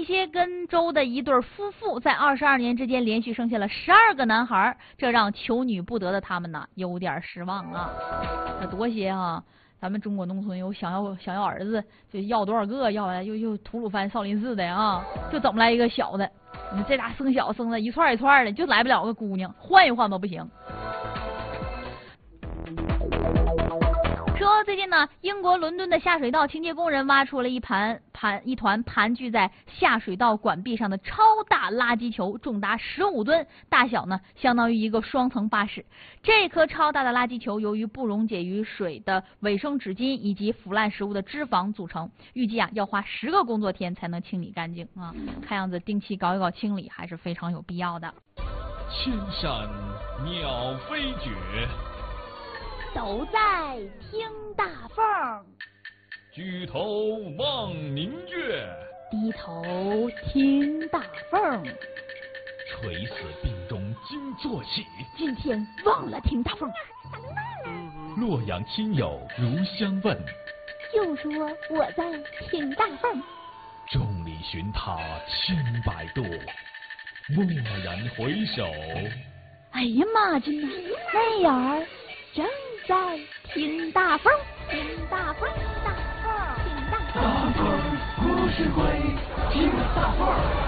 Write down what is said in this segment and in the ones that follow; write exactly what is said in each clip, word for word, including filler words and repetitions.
密歇根州的一对夫妇在二十二年之间连续生下了十二个男孩，这让求女不得的他们呢有点失望啊。这多些啊！咱们中国农村有想要想要儿子，就要多少个，要完又又吐鲁番少林寺的啊，就怎么来一个小的？你这俩生小生的一串一串的，就来不了个姑娘，换一换都不行。说最近呢，英国伦敦的下水道清洁工人挖出了一盘盘一团盘踞在下水道管壁上的超大垃圾球，重达十五吨，大小呢相当于一个双层巴士。这颗超大的垃圾球由于不溶解于水的卫生纸巾以及腐烂食物的脂肪组成，预计啊要花十个工作天才能清理干净啊。看样子定期搞一搞清理还是非常有必要的。 千山鸟飞绝， 都在听大凤， 举头望明月， 低头听大凤。 垂死病中惊坐起， 今天忘了听大凤。 洛阳亲友如相问， 就说我在听大凤。 众里寻他千百度，蓦然回首， 哎呀妈呀，那眼儿正在听大凤，听大凤，大凤，听大凤。 大凤故事会，听大凤。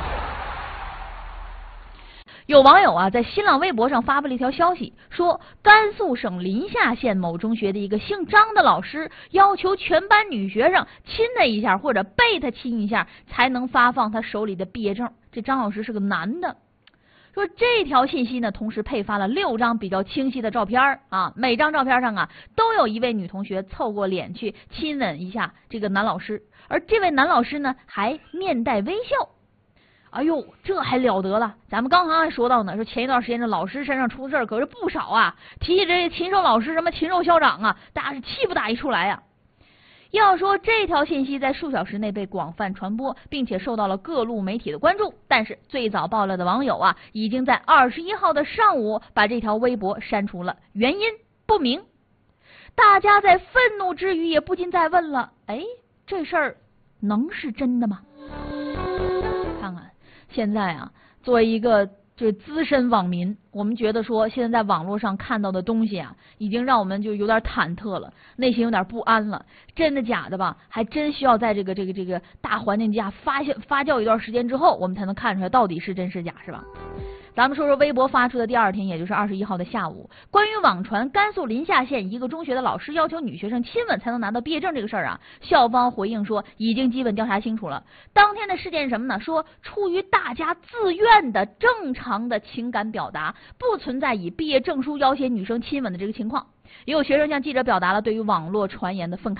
有网友啊在新浪微博上发布了一条消息，说甘肃省临夏县某中学的一个姓张的老师要求全班女学生亲他一下或者背他亲一下，才能发放他手里的毕业证。这张老师是个男的。说这条信息呢，同时配发了六张比较清晰的照片啊，每张照片上啊都有一位女同学凑过脸去亲吻一下这个男老师，而这位男老师呢还面带微笑。哎呦，这还了得了！咱们刚刚还说到呢，说前一段时间这老师身上出事儿可是不少啊。提起这禽兽老师，什么禽兽校长啊，大家是气不打一处来呀、啊。要说这条信息在数小时内被广泛传播，并且受到了各路媒体的关注，但是最早爆料的网友啊，已经在二十一号的上午把这条微博删除了，原因不明。大家在愤怒之余，也不禁在问了：哎，这事儿能是真的吗？看看。现在啊，作为一个这资深网民，我们觉得说现在在网络上看到的东西啊，已经让我们就有点忐忑了，内心有点不安了。真的假的吧？还真需要在这个这个这个大环境下发酵发酵一段时间之后，我们才能看出来到底是真是假，是吧？咱们说说微博发出的第二天，也就是二十一号的下午，关于网传甘肃临夏县一个中学的老师要求女学生亲吻才能拿到毕业证这个事儿啊，校方回应说已经基本调查清楚了。当天的事件是什么呢？说出于大家自愿的正常的情感表达，不存在以毕业证书要挟女生亲吻的这个情况。也有学生向记者表达了对于网络传言的愤慨，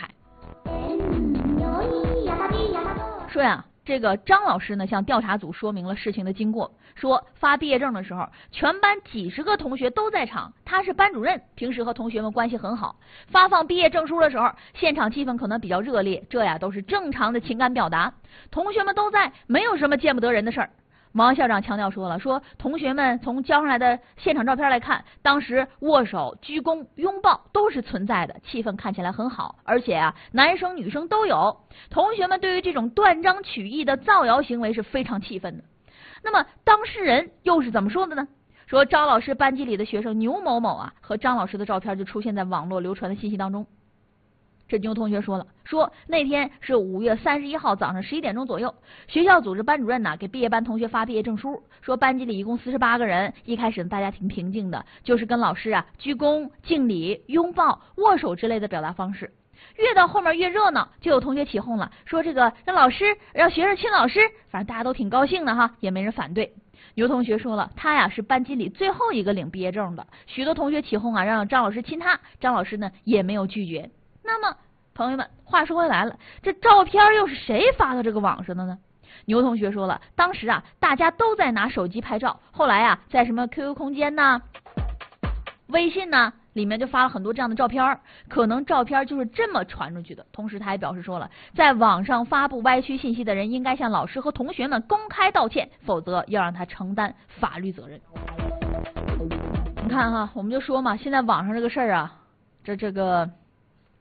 说呀。这个张老师呢，向调查组说明了事情的经过，说发毕业证的时候，全班几十个同学都在场，他是班主任，平时和同学们关系很好。发放毕业证书的时候，现场气氛可能比较热烈，这呀都是正常的情感表达，同学们都在，没有什么见不得人的事儿。王校长强调说了，说同学们从交上来的现场照片来看，当时握手、鞠躬、拥抱都是存在的，气氛看起来很好，而且啊，男生女生都有。同学们对于这种断章取义的造谣行为是非常气愤的。那么当事人又是怎么说的呢？说张老师班级里的学生牛某某啊，和张老师的照片就出现在网络流传的信息当中。这牛同学说了，说那天是五月三十一号早上十一点钟左右，学校组织班主任呢给毕业班同学发毕业证书，说班级里一共四十八个人，一开始大家挺平静的，就是跟老师啊鞠躬、敬礼、拥抱、握手之类的表达方式。越到后面越热闹，就有同学起哄了，说这个让老师让学生亲老师，反正大家都挺高兴的哈，也没人反对。牛同学说了，他呀是班级里最后一个领毕业证的，许多同学起哄啊让张老师亲他，张老师呢也没有拒绝。那么朋友们，话说回来了，这照片又是谁发到这个网上的呢？牛同学说了，当时啊大家都在拿手机拍照，后来啊在什么 Q Q 空间呐、微信呐里面就发了很多这样的照片，可能照片就是这么传出去的。同时他还表示说了，在网上发布歪曲信息的人应该向老师和同学们公开道歉，否则要让他承担法律责任。你看哈，我们就说嘛，现在网上这个事儿啊，这这个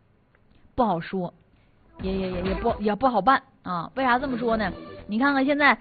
不好说，也也也也不也不好办啊。为啥这么说呢？你看看现在